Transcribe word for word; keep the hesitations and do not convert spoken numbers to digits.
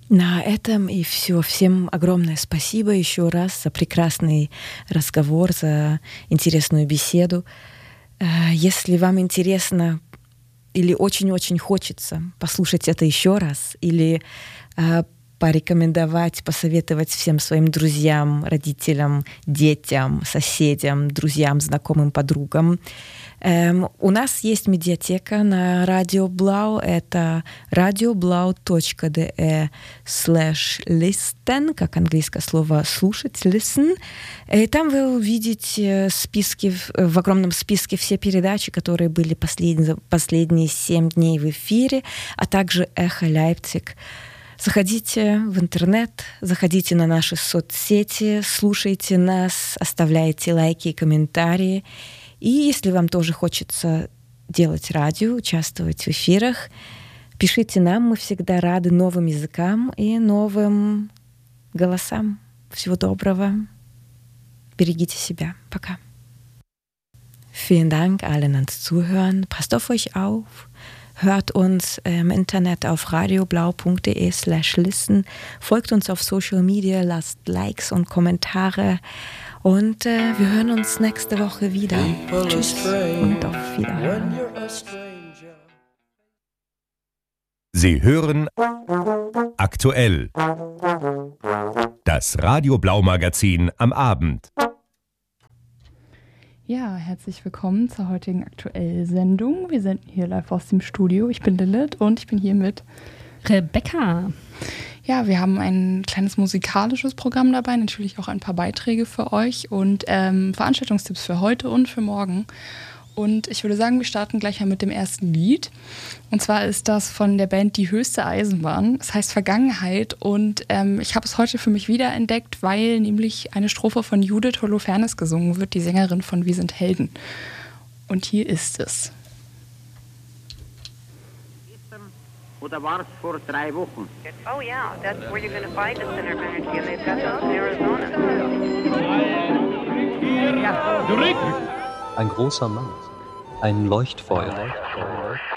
На этом и все. Всем огромное спасибо еще раз за прекрасный разговор, за интересную беседу. Если вам интересно или очень-очень хочется послушать это еще раз, или э, порекомендовать, посоветовать всем своим друзьям, родителям, детям, соседям, друзьям, знакомым, подругам, эм, у нас есть медиатека на Радио Блау. Это radioblau.de slash listen, как английское слово «слушать», listen. И там вы увидите списки, в огромном списке все передачи, которые были последние, последние семь дней в эфире, а также «Эхо Лейпциг». Заходите в интернет, заходите на наши соцсети, слушайте нас, оставляйте лайки и комментарии. И если вам тоже хочется делать радио, участвовать в эфирах, пишите нам, мы всегда рады новым языкам и новым голосам. Всего доброго. Берегите себя. Пока. Vielen Dank allen ans Zuhören. Passt auf euch auf. Hört uns im Internet auf radioblau.de slash listen. Folgt uns auf Social Media, lasst Likes und Kommentare. Und äh, wir hören uns nächste Woche wieder. Tschüss und auf Wiederhören. Sie hören aktuell das Radio Blau Magazin am Abend. Ja, herzlich willkommen zur heutigen Aktuell-Sendung. Wir senden hier live aus dem Studio. Ich bin Lilith und ich bin hier mit Rebecca. Ja, wir haben ein kleines musikalisches Programm dabei, natürlich auch ein paar Beiträge für euch und ähm, Veranstaltungstipps für heute und für morgen. Und ich würde sagen, wir starten gleich mal mit dem ersten Lied. Und zwar ist das von der Band Die Höchste Eisenbahn. Es heißt Vergangenheit und ähm, ich habe es heute für mich wiederentdeckt, weil nämlich eine Strophe von Judith Holofernes gesungen wird, die Sängerin von Wir sind Helden. Und hier ist es. Oder war es vor drei Wochen? Oh yeah, that's where you're going to find the center of energy, and they've got those in Arizona. Ein großer Mann, ein Leuchtfeuer.